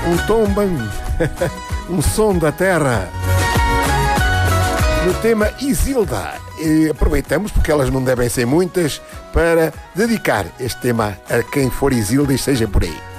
Um tom bem... um som da terra. No tema Isilda. E aproveitamos, porque elas não devem ser muitas, para dedicar este tema a quem for Isilda e seja por aí.